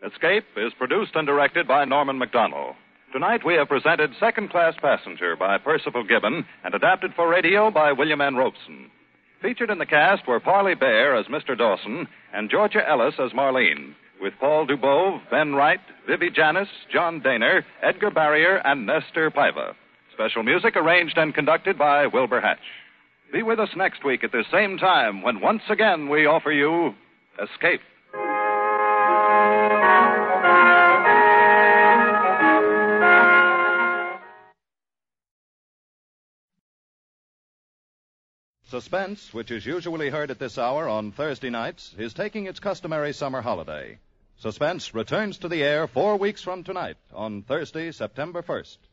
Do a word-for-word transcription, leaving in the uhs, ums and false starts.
Escape is produced and directed by Norman Macdonnell. Tonight we have presented Second Class Passenger by Percival Gibbon and adapted for radio by William N. Robeson. Featured in the cast were Parley Bear as Mister Dawson and Georgia Ellis as Marlene, with Paul Dubove, Ben Wright, Vivi Janis, John Daner, Edgar Barrier, and Nestor Paiva. Special music arranged and conducted by Wilbur Hatch. Be with us next week at the same time when once again we offer you Escape. Suspense, which is usually heard at this hour on Thursday nights, is taking its customary summer holiday. Suspense returns to the air four weeks from tonight on Thursday, September first.